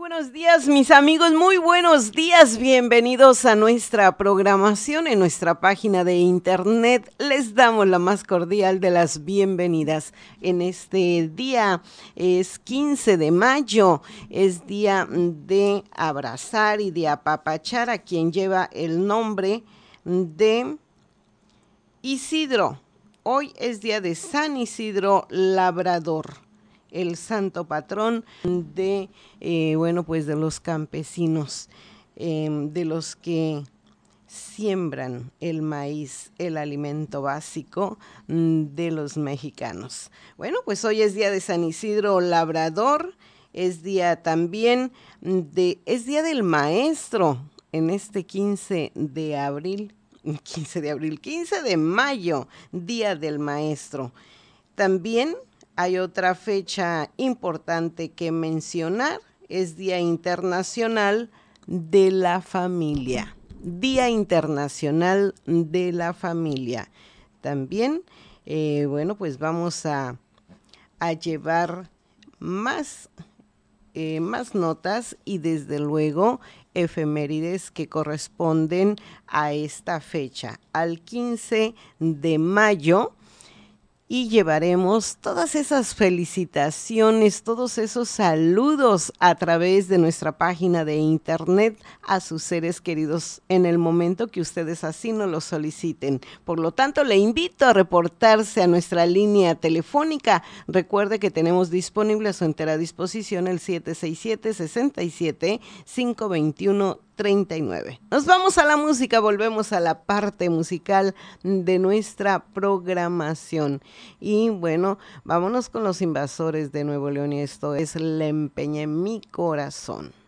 buenos días, mis amigos, muy buenos días. Bienvenidos a nuestra programación en nuestra página de internet. Les damos la más cordial de las bienvenidas. En este día es 15 de mayo, es día de abrazar y de apapachar a quien lleva el nombre de Isidro. Hoy es día de San Isidro Labrador, el santo patrón de, pues de los campesinos, de los que siembran el maíz, el alimento básico de los mexicanos. Bueno, pues hoy es día de San Isidro Labrador, es día también es día del maestro en este 15 de mayo, Día del Maestro. También hay otra fecha importante que mencionar, es Día Internacional de la Familia. Día Internacional de la Familia. También, pues vamos a llevar más notas y desde luego efemérides que corresponden a esta fecha, al 15 de mayo. Y llevaremos todas esas felicitaciones, todos esos saludos a través de nuestra página de internet a sus seres queridos en el momento que ustedes así nos lo soliciten. Por lo tanto, le invito a reportarse a nuestra línea telefónica. Recuerde que tenemos disponible a su entera disposición el 767-67-521-39. Nos vamos a la música, volvemos a la parte musical de nuestra programación. Y bueno, vámonos con los Invasores de Nuevo León y esto es Le empeñé mi corazón.